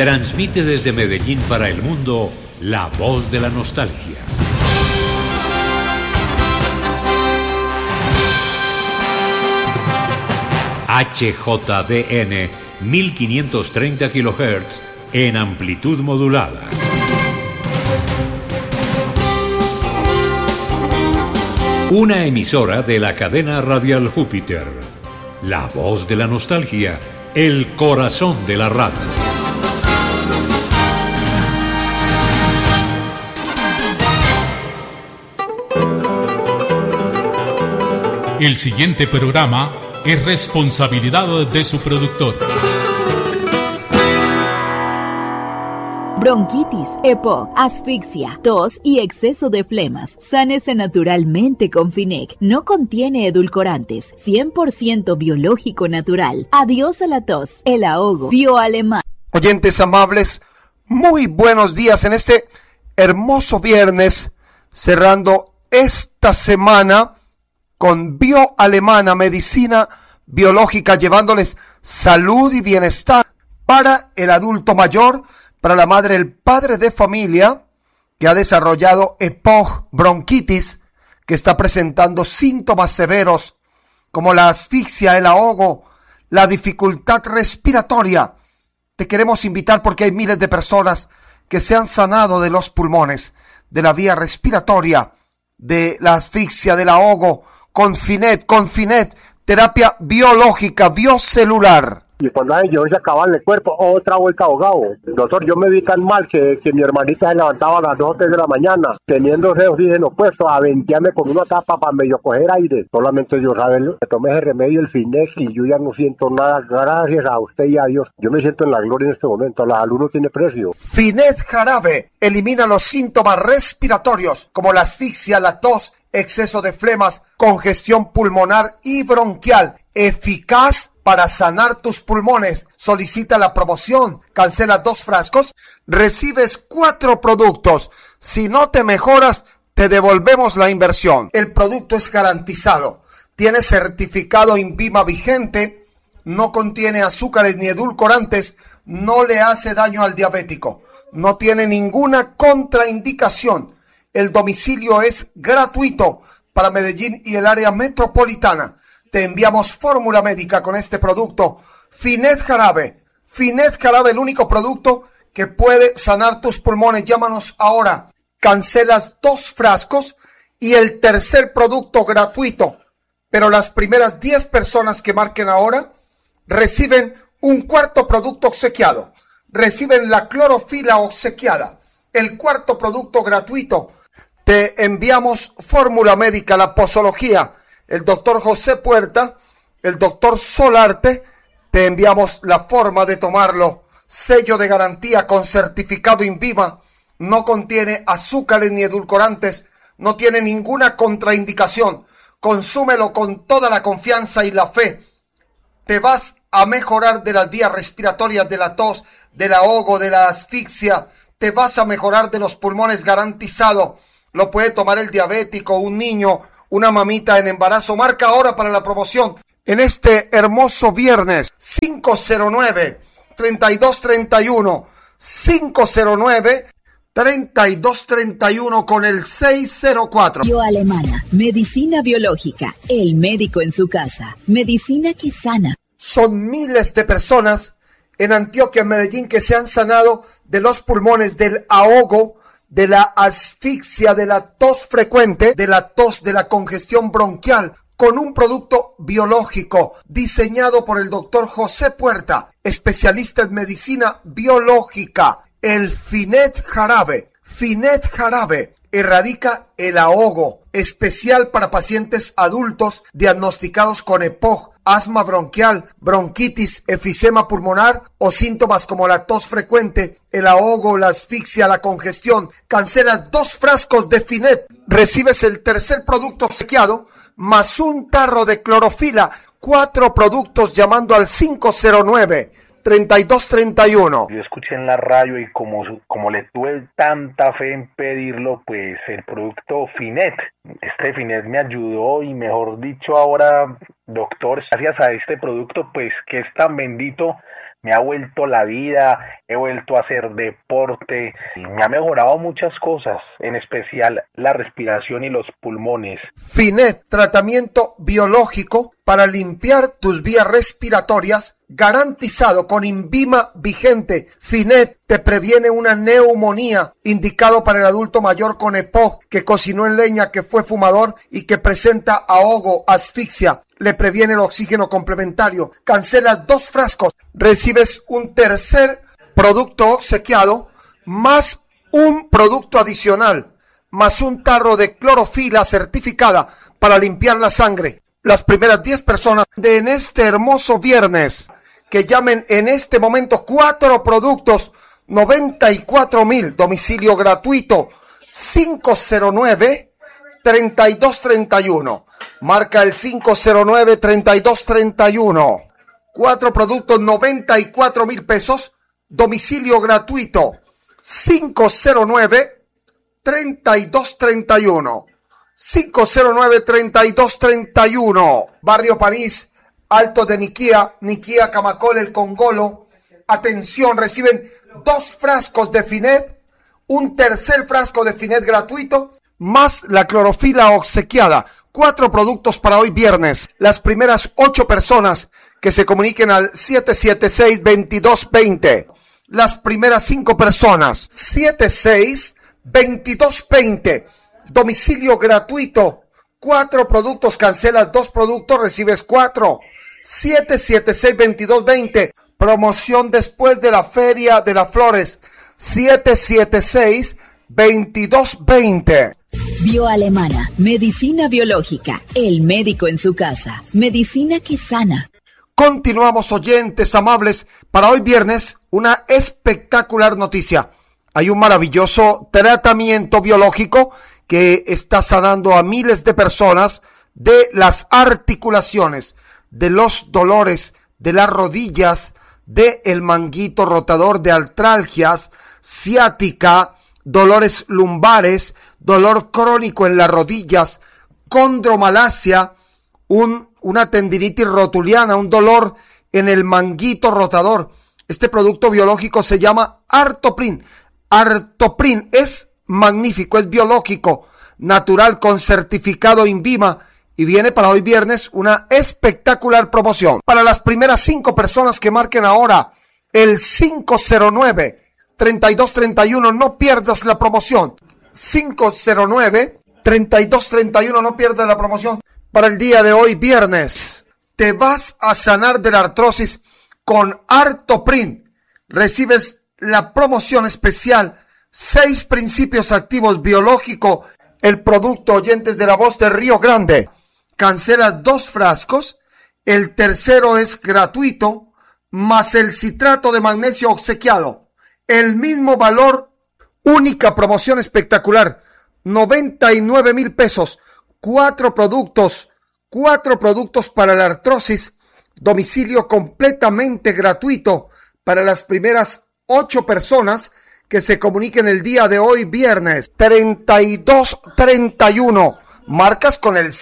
Transmite desde Medellín para el mundo la voz de la nostalgia. HJDN 1530 kHz en amplitud modulada. Una emisora de la cadena radial Júpiter. La voz de la nostalgia, el corazón de la radio. El siguiente programa es responsabilidad de su productor. Bronquitis, EPOC, asfixia, tos y exceso de flemas. Sánese naturalmente con Finec. No contiene edulcorantes. 100% biológico natural. Adiós a la tos, el ahogo. Bioalemán. Oyentes amables, muy buenos días en este hermoso viernes, cerrando esta semana con Bioalemana, medicina biológica, llevándoles salud y bienestar para el adulto mayor, para la madre, el padre de familia que ha desarrollado EPOC, bronquitis, que está presentando síntomas severos como la asfixia, el ahogo, la dificultad respiratoria. Te queremos invitar porque hay miles de personas que se han sanado de los pulmones, de la vía respiratoria, de la asfixia, del ahogo, con Finet, terapia biológica, biocelular. Y cuando yo se acababa en el cuerpo, otra vuelta ahogado. Doctor, yo me vi tan mal que mi hermanita se levantaba a las 2 o 3 de la mañana, teniendo ese oxígeno puesto, a ventearme con una tapa para medio coger aire. Solamente Dios sabe, me tomé ese remedio, el Finex, y yo ya no siento nada, gracias a usted y a Dios. Yo me siento en la gloria en este momento, la salud no tiene precio. Finet jarabe elimina los síntomas respiratorios, como la asfixia, la tos, exceso de flemas, congestión pulmonar y bronquial, eficaz para sanar tus pulmones. Solicita la promoción, cancela 2 frascos, recibes 4 productos. Si no te mejoras, te devolvemos la inversión. El producto es garantizado, tiene certificado INVIMA vigente, no contiene azúcares ni edulcorantes, no le hace daño al diabético, no tiene ninguna contraindicación. El domicilio es gratuito para Medellín y el área metropolitana. Te enviamos fórmula médica con este producto. Finet jarabe, el único producto que puede sanar tus pulmones. Llámanos ahora. Cancelas 2 frascos y el tercer producto gratuito. Pero las primeras 10 personas que marquen ahora reciben un cuarto producto obsequiado. Reciben la clorofila obsequiada. El cuarto producto gratuito. Te enviamos fórmula médica, la posología, el doctor José Puerta, el doctor Solarte, te enviamos la forma de tomarlo, sello de garantía con certificado INVIMA, no contiene azúcares ni edulcorantes, no tiene ninguna contraindicación, consúmelo con toda la confianza y la fe, te vas a mejorar de las vías respiratorias, de la tos, del ahogo, de la asfixia, te vas a mejorar de los pulmones garantizado. Lo puede tomar el diabético, un niño, una mamita en embarazo. Marca ahora para la promoción. En este hermoso viernes, 509-3231, 509-3231 con el 604. Bioalemana, medicina biológica, el médico en su casa, medicina que sana. Son miles de personas en Antioquia, en Medellín, que se han sanado de los pulmones, del ahogo, de la asfixia, de la tos frecuente, de la tos, de la congestión bronquial, con un producto biológico diseñado por el doctor José Puerta, especialista en medicina biológica. El Finet jarabe erradica el ahogo, especial para pacientes adultos diagnosticados con EPOC, asma bronquial, bronquitis, efisema pulmonar o síntomas como la tos frecuente, el ahogo, la asfixia, la congestión. Cancelas 2 frascos de Finet, recibes el tercer producto obsequiado más un tarro de clorofila, 4 productos llamando al 509-3231. Yo escuché en la radio y como le tuve tanta fe en pedirlo, pues el producto Finet, este Finet me ayudó y mejor dicho ahora, doctor, gracias a este producto pues que es tan bendito, me ha vuelto la vida, he vuelto a hacer deporte, y me ha mejorado muchas cosas, en especial la respiración y los pulmones. Finet, tratamiento biológico para limpiar tus vías respiratorias, garantizado con INVIMA vigente. Finet te previene una neumonía, indicado para el adulto mayor con EPOC, que cocinó en leña, que fue fumador y que presenta ahogo, asfixia. Le previene el oxígeno complementario. Cancelas 2 frascos, recibes un tercer producto obsequiado, más un producto adicional, más un tarro de clorofila certificada para limpiar la sangre. Las primeras 10 personas en este hermoso viernes que llamen en este momento 4 productos, 94,000, domicilio gratuito, 509-3231. Marca el 509-3231. 4 productos, 94,000 pesos, domicilio gratuito, 509-3231. 509-3231. Barrio París, Alto de Niquía, Camacol, El Congolo. Atención, reciben 2 frascos de Finet, un tercer frasco de Finet gratuito, más la clorofila obsequiada. 4 productos para hoy viernes. Las primeras 8 personas que se comuniquen al 776-2220. Las primeras 5 personas, 76-2220. Domicilio gratuito. 4 productos, cancelas 2 productos, recibes 4. 776-2220. Promoción después de la Feria de las Flores. 776-2220. Bioalemana, medicina biológica, el médico en su casa, medicina que sana. Continuamos, oyentes amables, para hoy viernes una espectacular noticia. Hay un maravilloso tratamiento biológico que está sanando a miles de personas de las articulaciones, de los dolores, de las rodillas, del manguito rotador, de artralgias, ciática, dolores lumbares, dolor crónico en las rodillas, condromalacia, una tendinitis rotuliana, un dolor en el manguito rotador. Este producto biológico se llama Artoprin. Artoprin es magnífico, es biológico, natural, con certificado INVIMA, y viene para hoy viernes una espectacular promoción. Para las primeras 5 personas que marquen ahora el 509-3231, no pierdas la promoción. 509-3231, no pierdas la promoción. Para el día de hoy viernes, te vas a sanar de la artrosis con Artoprin. Recibes la promoción especial, 6 principios activos biológico, el producto, oyentes de la voz de Río Grande. Cancelas 2 frascos, el tercero es gratuito, más el citrato de magnesio obsequiado. El mismo valor, única promoción espectacular, 99,000 pesos. 4 productos para la artrosis, domicilio completamente gratuito para las primeras 8 personas que se comuniquen el día de hoy viernes. 3231, marcas con el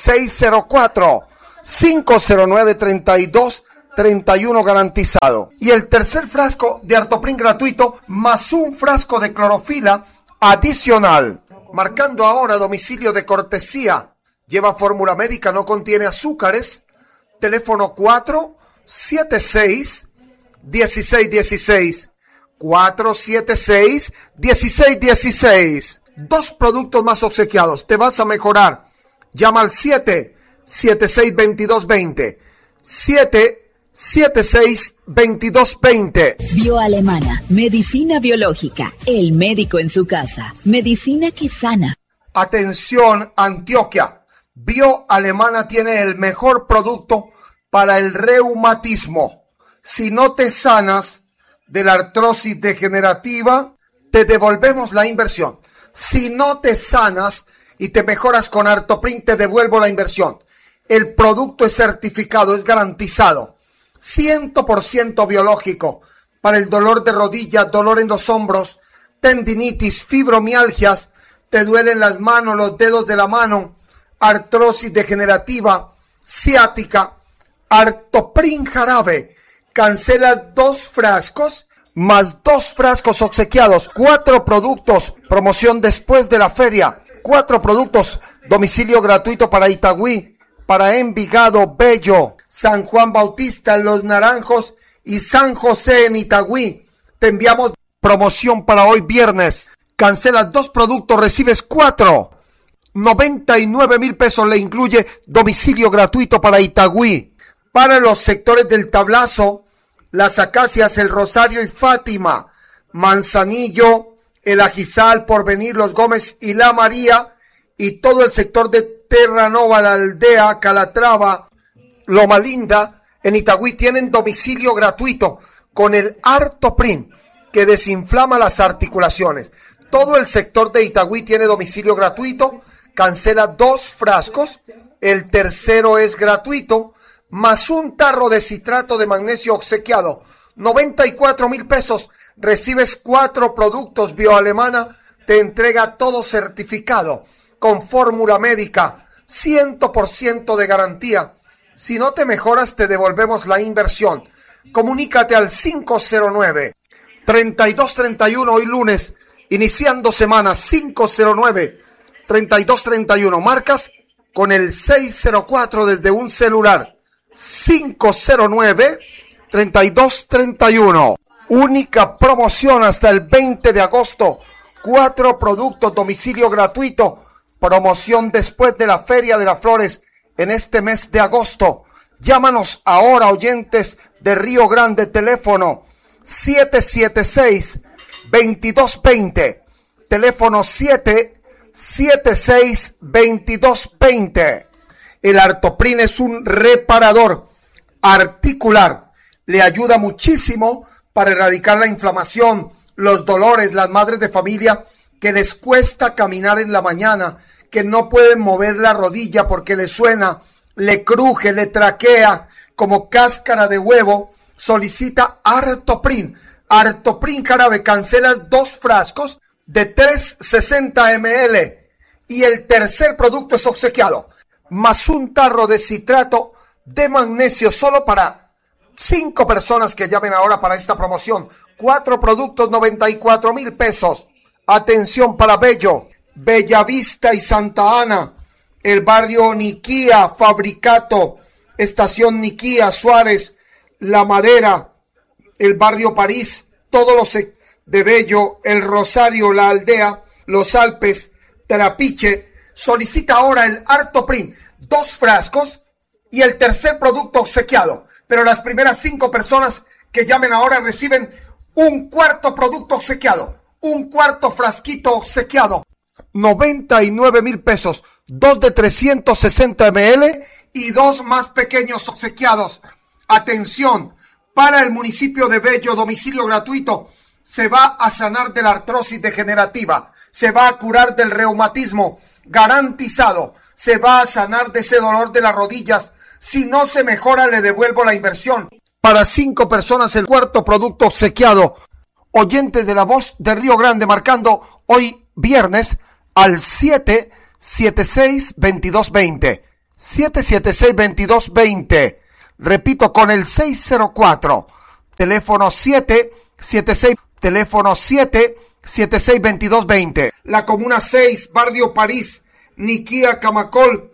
604-509-3231 garantizado. Y el tercer frasco de Artoprin gratuito, más un frasco de clorofila adicional. Marcando ahora domicilio de cortesía. Lleva fórmula médica, no contiene azúcares. Teléfono 476-1616. 476-1616. 2 productos más obsequiados. Te vas a mejorar. Llama al 776-2220. 776-2220. Bioalemana, medicina biológica, el médico en su casa, medicina que sana. Atención, Antioquia. Bioalemana tiene el mejor producto para el reumatismo. Si no te sanas de la artrosis degenerativa, te devolvemos la inversión. Si no te sanas y te mejoras con Artoprin, te devuelvo la inversión. El producto es certificado, es garantizado. 100% biológico para el dolor de rodillas, dolor en los hombros, tendinitis, fibromialgias, te duelen las manos, los dedos de la mano, artrosis degenerativa, ciática. Artoprin jarabe, Cancela 2 frascos más 2 frascos obsequiados. 4 productos, promoción después de la feria. 4 productos, domicilio gratuito para Itagüí, para Envigado, Bello, San Juan Bautista, Los Naranjos y San José en Itagüí. Te enviamos promoción para hoy viernes. Cancelas 2 productos, recibes 4. 99,000 pesos le incluye domicilio gratuito para Itagüí. Para los sectores del Tablazo, Las Acacias, El Rosario y Fátima, Manzanillo, El Ajizal, Porvenir, Los Gómez y La María, y todo el sector de Terranova, La Aldea, Calatrava, Loma Linda, en Itagüí tienen domicilio gratuito con el Artoprin, que desinflama las articulaciones. Todo el sector de Itagüí tiene domicilio gratuito. Cancela 2 frascos, el tercero es gratuito, más un tarro de citrato de magnesio obsequiado. 94,000 pesos, recibes 4 productos. Bioalemana te entrega todo certificado con fórmula médica, 100% de garantía. Si no te mejoras, te devolvemos la inversión. Comunícate al 509-3231, hoy lunes, iniciando semana, 509-3231. Marcas con el 604 desde un celular. 509-3231. Única promoción hasta el 20 de agosto. 4 productos, domicilio gratuito. Promoción después de la Feria de las Flores en este mes de agosto. Llámanos ahora, oyentes de Río Grande, teléfono 776-2220. Teléfono 776-2220. El Artoprin es un reparador articular. Le ayuda muchísimo para erradicar la inflamación, los dolores, las madres de familia que les cuesta caminar en la mañana, que no pueden mover la rodilla porque le suena, le cruje, le traquea como cáscara de huevo. Solicita Artoprin. Artoprin jarabe, cancelas 2 frascos de 360 ml y el tercer producto es obsequiado, más un tarro de citrato de magnesio solo para 5 personas que llamen ahora para esta promoción. 4 productos, 94,000 pesos. Atención para Bello, Bellavista y Santa Ana, el barrio Niquía, Fabricato, Estación Niquía, Suárez, La Madera, el barrio París, todos los de Bello, El Rosario, La Aldea, Los Alpes, Trapiche. Solicita ahora el Artoprin, 2 frascos y el tercer producto obsequiado. Pero las primeras 5 personas que llamen ahora reciben un cuarto producto obsequiado, un cuarto frasquito obsequiado. 99,000 pesos, 2 de 360 ml y 2 más pequeños obsequiados. Atención, para el municipio de Bello, domicilio gratuito. Se va a sanar de la artrosis degenerativa, se va a curar del reumatismo, garantizado. Se va a sanar de ese dolor de las rodillas. Si no se mejora, le devuelvo la inversión. Para 5 personas, el cuarto producto obsequiado. Oyentes de La Voz de Río Grande, marcando hoy viernes al 776-2220. 776-2220. Repito, con el 604. Teléfono 776. Teléfono 776-2220. La Comuna 6, Barrio París, Niquía, Camacol,